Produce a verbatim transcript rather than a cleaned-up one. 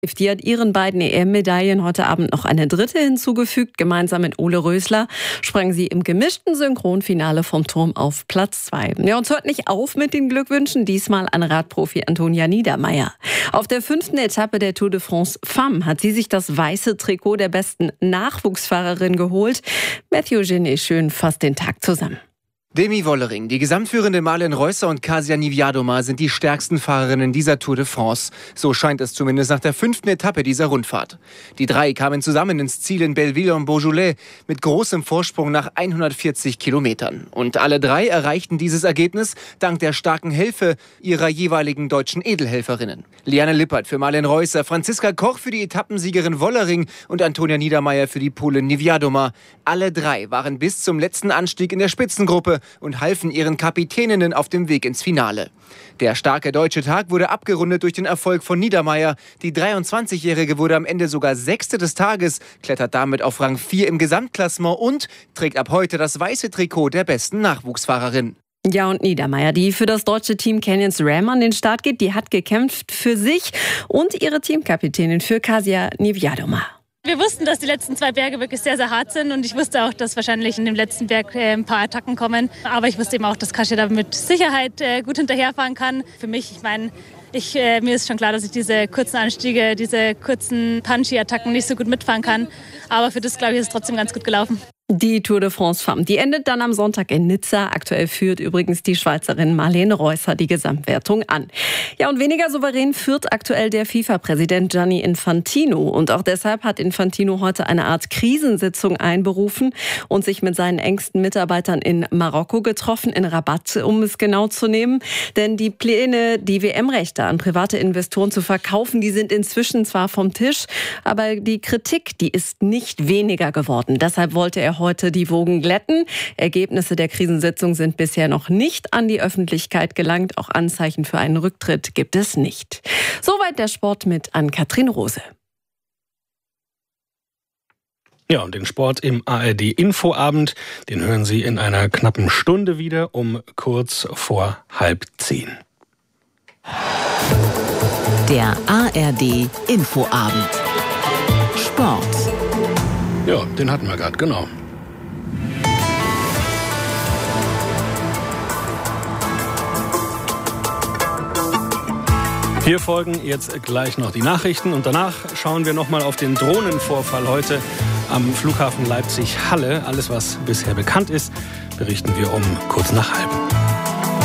Die hat ihren beiden E M-Medaillen heute Abend noch eine dritte hinzugefügt. Gemeinsam mit Ole Rösler sprang sie im gemischten Synchronfinale vom Turm auf Platz zwei. Ja, und es hört nicht auf mit den Glückwünschen, diesmal an Radprofi Antonia Niedermaier. Auf der fünften Etappe der Tour de France Femmes hat sie sich das weiße Trikot der besten Nachwuchsfahrerin geholt. Mathieu Genet schön fasst den Tag zusammen. Demi Wollering, die gesamtführende Malin Reusser und Kasia Niewiadoma sind die stärksten Fahrerinnen dieser Tour de France. So scheint es zumindest nach der fünften Etappe dieser Rundfahrt. Die drei kamen zusammen ins Ziel in Belleville-en-Beaujolais mit großem Vorsprung nach hundertvierzig Kilometern. Und alle drei erreichten dieses Ergebnis dank der starken Hilfe ihrer jeweiligen deutschen Edelhelferinnen. Liane Lippert für Malin Reusser, Franziska Koch für die Etappensiegerin Wollering und Antonia Niedermaier für die Polin Niewiadoma. Alle drei waren bis zum letzten Anstieg in der Spitzengruppe und halfen ihren Kapitäninnen auf dem Weg ins Finale. Der starke deutsche Tag wurde abgerundet durch den Erfolg von Niedermaier. Die dreiundzwanzigjährige wurde am Ende sogar Sechste des Tages, klettert damit auf Rang vier im Gesamtklassement und trägt ab heute das weiße Trikot der besten Nachwuchsfahrerin. Ja, und Niedermaier, die für das deutsche Team Canyon SRAM an den Start geht, die hat gekämpft für sich und ihre Teamkapitänin für Kasia Niewiadoma. Wir wussten, dass die letzten zwei Berge wirklich sehr, sehr hart sind und ich wusste auch, dass wahrscheinlich in dem letzten Berg äh, ein paar Attacken kommen. Aber ich wusste eben auch, dass Kasia da mit Sicherheit äh, gut hinterherfahren kann. Für mich, ich meine, ich, äh, mir ist schon klar, dass ich diese kurzen Anstiege, diese kurzen Punchy-Attacken nicht so gut mitfahren kann. Aber für das, glaube ich, ist es trotzdem ganz gut gelaufen. Die Tour de France Femmes, die endet dann am Sonntag in Nizza. Aktuell führt übrigens die Schweizerin Marlene Reusser die Gesamtwertung an. Ja, und weniger souverän führt aktuell der FIFA-Präsident Gianni Infantino. Und auch deshalb hat Infantino heute eine Art Krisensitzung einberufen und sich mit seinen engsten Mitarbeitern in Marokko getroffen, in Rabat, um es genau zu nehmen. Denn die Pläne, die W M-Rechte an private Investoren zu verkaufen, die sind inzwischen zwar vom Tisch, aber die Kritik, die ist nicht weniger geworden. Deshalb wollte er heute die Wogen glätten. Ergebnisse der Krisensitzung sind bisher noch nicht an die Öffentlichkeit gelangt. Auch Anzeichen für einen Rücktritt gibt es nicht. Soweit der Sport mit Ann-Kathrin Rose. Ja, und den Sport im A R D-Infoabend, den hören Sie in einer knappen Stunde wieder um kurz vor halb zehn. Der A R D-Infoabend. Sport. Ja, den hatten wir gerade, genau. Hier folgen jetzt gleich noch die Nachrichten und danach schauen wir nochmal auf den Drohnenvorfall heute am Flughafen Leipzig-Halle. Alles, was bisher bekannt ist, berichten wir um kurz nach halb.